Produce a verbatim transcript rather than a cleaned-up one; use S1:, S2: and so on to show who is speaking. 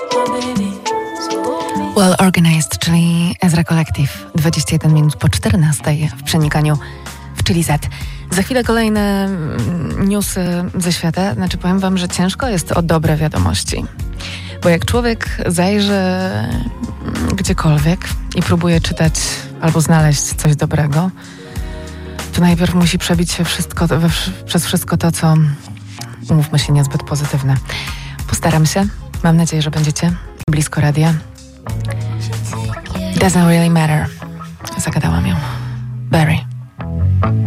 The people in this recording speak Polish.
S1: Well Organized, czyli Ezra Collective. dwadzieścia jeden minut po czternastej w przenikaniu w Chili Z. Za chwilę kolejne newsy ze świata. Znaczy powiem wam, że ciężko jest o dobre wiadomości. Bo jak człowiek zajrzy gdziekolwiek i próbuje czytać albo znaleźć coś dobrego, to najpierw musi przebić się wszystko, we, przez wszystko to, co, umówmy się, niezbyt pozytywne. Postaram się. Mam nadzieję, że będziecie blisko radia. Doesn't really matter. Zagadałam ją. Barry.